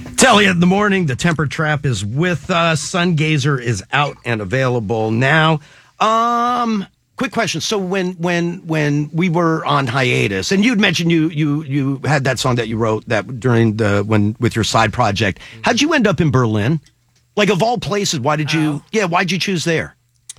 It's Elliot in the morning. The Temper Trap is with us. Sungazer is out and available now. Quick question. So when we were on hiatus, and you'd mentioned you had that song that you wrote that during with your side project. How'd you end up in Berlin? Like, of all places, why'd you choose there?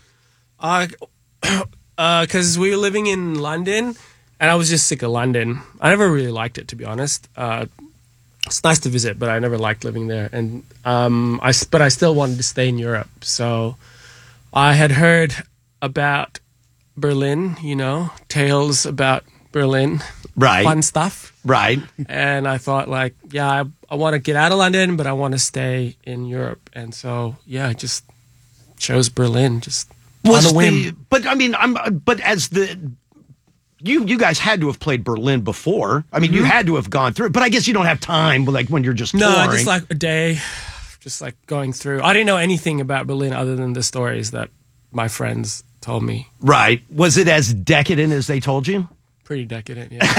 Because we were living in London, and I was just sick of London. I never really liked it, to be honest. It's nice to visit, but I never liked living there. And I still wanted to stay in Europe. So I had heard about Berlin, tales about Berlin. Right. Fun stuff. Right. And I thought, I want to get out of London, but I want to stay in Europe. And so, I just chose Berlin, just on a whim. You guys had to have played Berlin before. I mean, you had to have gone through it, but I guess you don't have time, when you're just touring. No, just a day, just going through. I didn't know anything about Berlin other than the stories that my friends told me. Right. Was it as decadent as they told you? Pretty decadent, yeah.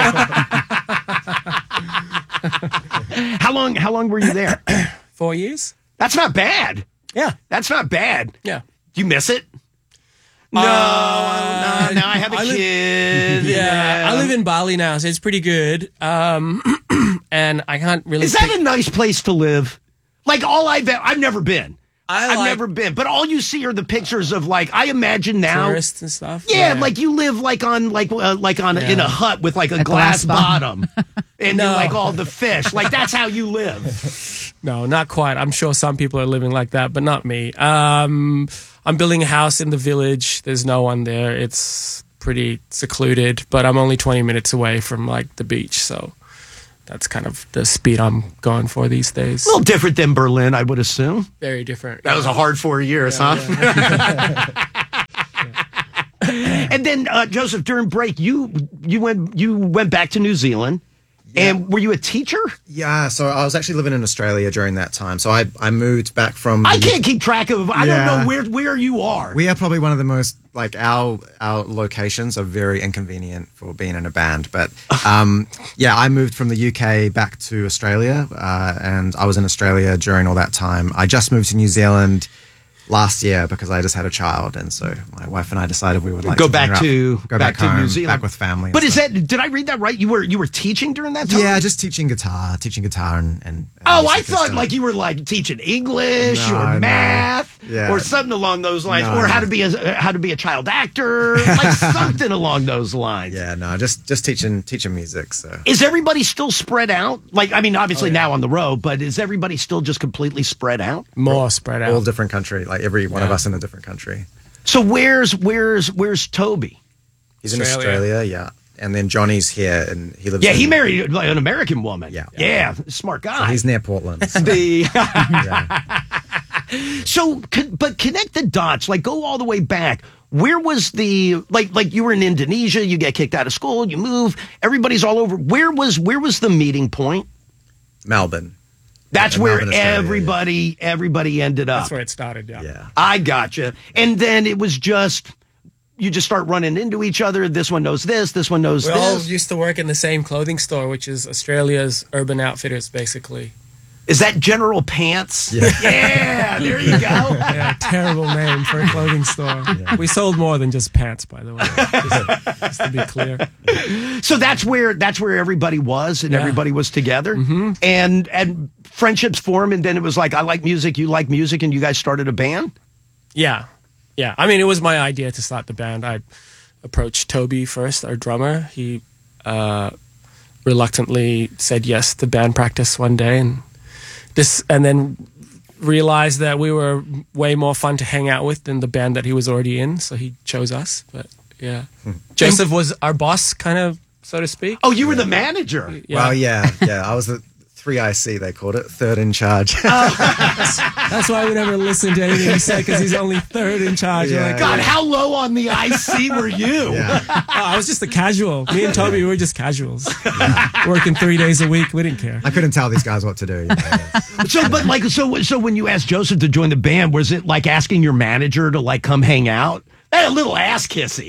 How long were you there? 4 years. That's not bad. Yeah. That's not bad. Yeah. Do you miss it? No, I have a kid. Yeah, I live in Bali now, so it's pretty good. And I can't really. Is that a nice place to live? I've never been. I've never been, but all you see are the pictures of I imagine now tourists and stuff. Yeah, you live in a hut with a glass bottom, and all the fish. That's how you live. No, not quite. I'm sure some people are living like that, but not me. I'm building a house in the village. There's no one there. It's pretty secluded, but I'm only 20 minutes away from the beach, so that's kind of the speed I'm going for these days. A little different than Berlin, I would assume. Very different. That was a hard 4 years, huh? Yeah. And then, Joseph, during break, you went back to New Zealand. Yeah. And were you a teacher? Yeah, so I was actually living in Australia during that time. So I moved back from... I can't keep track of... I don't know where you are. We are probably one of the most... our locations are very inconvenient for being in a band. But, I moved from the UK back to Australia. And I was in Australia during all that time. I just moved to New Zealand last year because I just had a child, and so my wife and I decided we would like go to back to home, New Zealand, back with family. But did I read that right? You were teaching during that time? Yeah, just teaching guitar and I thought you were teaching English or math or something along those lines, or how to be a child actor, something along those lines. Yeah, no, just teaching music. So is everybody still spread out? Obviously now on the road, but is everybody still just completely spread out? More spread out, all different country. Every one of us in a different country. So where's Toby? He's in Australia, yeah. And then Johnny's here, and he lives. Yeah, he married an American woman. Yeah, smart guy. So he's near Portland. So. So, but connect the dots. Go all the way back. Where was the you were in Indonesia? You get kicked out of school. You move. Everybody's all over. Where was the meeting point? Melbourne. That's where everybody ended up. That's where it started, yeah. I gotcha. And then it was you just start running into each other. This one knows this one knows this. We all used to work in the same clothing store, which is Australia's Urban Outfitters, basically. Is that General Pants? Yeah. Yeah, there you go. Yeah, terrible name for a clothing store. Yeah. We sold more than just pants, by the way, just to be clear. So that's where everybody was, and everybody was together, and friendships formed, and then it was I like music, you like music, and you guys started a band? Yeah. I mean, it was my idea to start the band. I approached Toby first, our drummer. He reluctantly said yes to band practice one day, and then realized that we were way more fun to hang out with than the band that he was already in, so he chose us. But yeah, Joseph was our boss, kind of, so to speak. Oh, you were the manager. Yeah. Well, yeah. I was the 3IC, they called it, third in charge. That's why we never listened to anything he said, because he's only third in charge. Yeah, God, how low on the IC were you? Yeah. I was just a casual. Me and Toby, we were just casuals. Working 3 days a week, we didn't care. I couldn't tell these guys what to do. So when you asked Joseph to join the band, was it asking your manager to come hang out? Hey, a little ass kissy.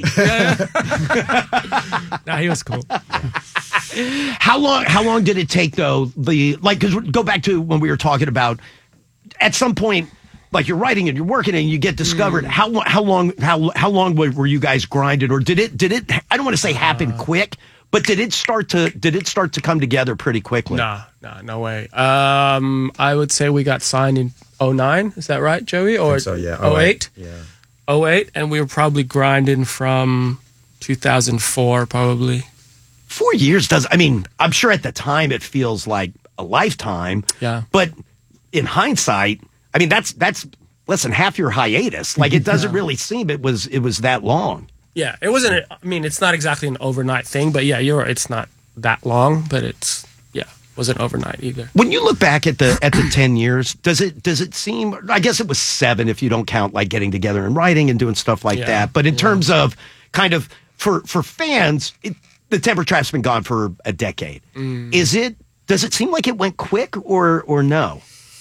Nah, he was cool. How long did it take though? Because go back to when we were talking about at some point, like you're writing and you're working and you get discovered. How long were you guys grinding, or did it? I don't want to say happen quick, but did it start to come together pretty quickly? Nah, no way. I would say we got signed in 2009. Is that right, Joey? Or So yeah, 2008? Yeah. 2008, and we were probably grinding from 2004, probably. 4 years does. I mean, I'm sure at the time it feels like a lifetime. Yeah. But in hindsight, I mean, that's less than half your hiatus. Like, it doesn't really seem it was that long. Yeah, it wasn't. I mean, it's not exactly an overnight thing, but yeah, you're right. It's not that long, but wasn't overnight either. When you look back at the 10 years, does it seem? I guess it was 7 if you don't count like getting together and writing and doing stuff like that. But in terms of kind of for fans, the Temper Trap's been gone for a decade. Does it seem like it went quick or no?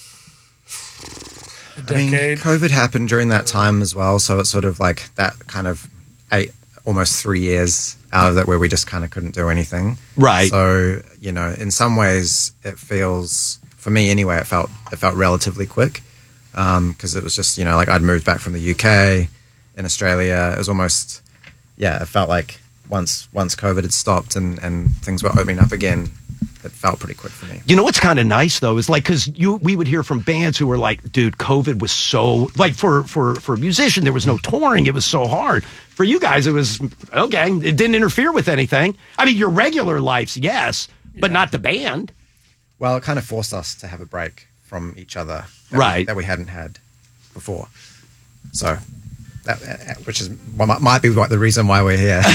I mean, COVID happened during that time as well, so it's sort of like that kind of almost 3 years out of that where we just kind of couldn't do anything. Right. So, in some ways it feels, for me anyway, it felt relatively quick because it was just, like I'd moved back from the UK in Australia. It was almost, it felt like once COVID had stopped and things were opening up again, it felt pretty quick for me. You know what's kind of nice though is like because we would hear from bands who were like, dude, COVID was so like for a musician there was no touring, it was so hard. For you guys, it was okay. It didn't interfere with anything. I mean, your regular lives, yes, but not the band. Well, it kind of forced us to have a break from each other, that we hadn't had before. So. Which might be the reason why we're here.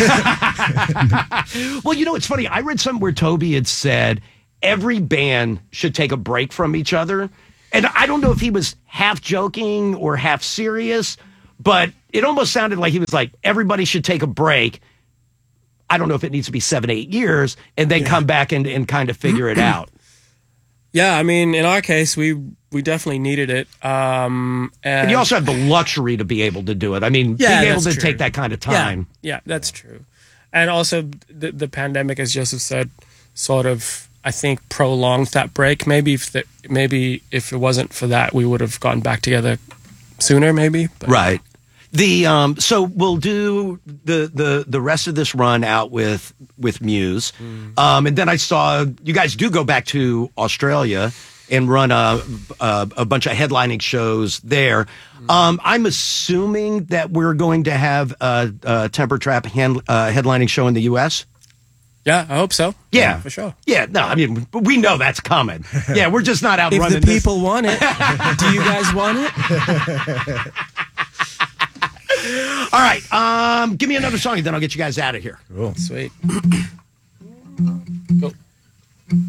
Well, it's funny. I read something where Toby had said every band should take a break from each other. And I don't know if he was half joking or half serious, but it almost sounded like he was like, everybody should take a break. I don't know if it needs to be 7-8 years and then come back and kind of figure it out. Yeah, I mean, in our case, we definitely needed it. And you also have the luxury to be able to do it. I mean, being able to take that kind of time. Yeah, that's true. And also, the pandemic, as Joseph said, sort of, I think, prolonged that break. Maybe if it wasn't for that, we would have gotten back together sooner, maybe. But. Right. So we'll do the rest of this run out with Muse, and then I saw you guys do go back to Australia and run a bunch of headlining shows there. I'm assuming that we're going to have a Temper Trap headlining show in the U.S. Yeah, I hope so. Yeah, for sure. Yeah, no, I mean we know that's coming. Yeah, we're just not out if running. If the people want it, do you guys want it? All right, give me another song and then I'll get you guys out of here. Cool. Sweet.